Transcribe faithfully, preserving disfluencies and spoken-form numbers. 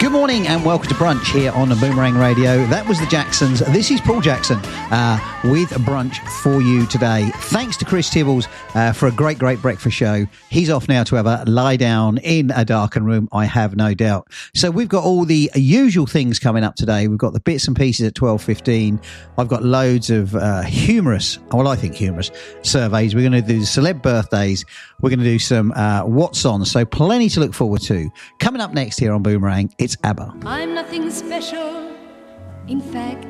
Good morning and welcome to Brunch here on Boomerang Radio. That was the Jacksons. This is Paul Jackson uh, with Brunch for you today. Thanks to Chris Tibbles uh, for a great, great breakfast show. He's off now to have a lie down in a darkened room, I have no doubt. So we've got all the usual things coming up today. We've got the bits and pieces at twelve fifteen. I've got loads of uh, humorous, well, I think humorous surveys. We're going to do celeb birthdays. We're going to do some uh, what's on. So plenty to look forward to. Coming up next here on Boomerang, it's ABBA. I'm nothing special. In fact,